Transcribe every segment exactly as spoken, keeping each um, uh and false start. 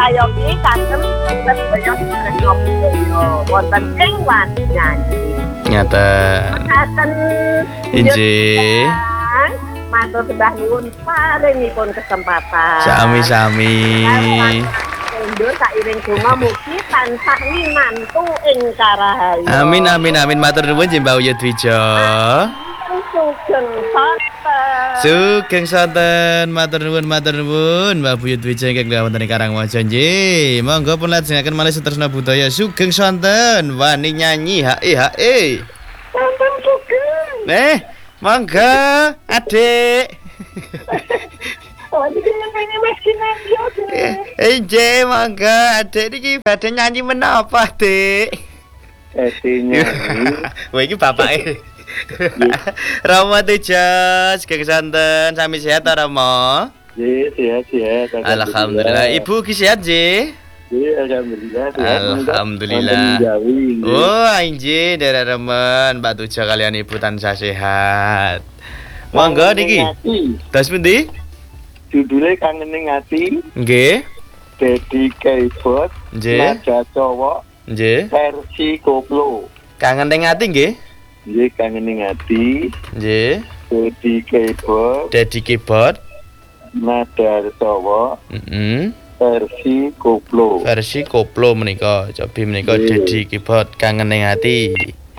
saya iki kagem sedaya sedaya wonten ing wani nyanyi. Nyata. Mekaten Injih. Matur sembah nuwun paringipun kesempatan. Sami-sami. Mundur sairing donga mugi tansah winantu ing karahayu. Amin amin amin matur nuwun nggih Mbak Uyut Wijo. Sugeng sonten. Sugeng sonten matur nuwun matur nuwun Mbak Uyut Wijo ingkang wonten ing Karangwaja nggih. Monggo pun lajengaken malih Sutresna Budaya sugeng sonten wani nyanyi hae hae. Sonten sugeng. Eh, monggo Adik. Oh, iki nyanyi miskin yo. Injih monggo Adik niki badhe nyanyi menapa Dik? Esi nyanyi. Wah iki bapake. Rama Tejas, sugeng sonten, sami sehat ta Rama? Nggih, sehat-sehat. Alhamdulillah. Ibu ki sehat nggih? Nggih, alhamdulillah. Alhamdulillah. Oh, injih daerah remen Mbak Tuja kalian Ibu tansah sehat. Monggo niki. Das pundi? Judule Kangening Ati. Nggih. Dedi Keyboard. Nggih. Nada cowok. Nggih. Versi koplo. Kangening ati nggih? Nggih, Kangening Ati. Nggih. Dedi Keyboard. Dedi keyboard. Nada cowok. Heeh. Versi koplo. Versi koplo menika. Cobi menika Dedi keyboard Kangening Ati.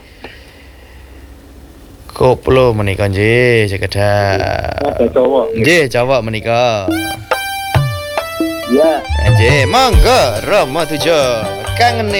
Koplo menika nggih sekedar. Nada cowok. Nggih, cowok menika. Ya. Nggih, monggo Rama Tuja. Kangening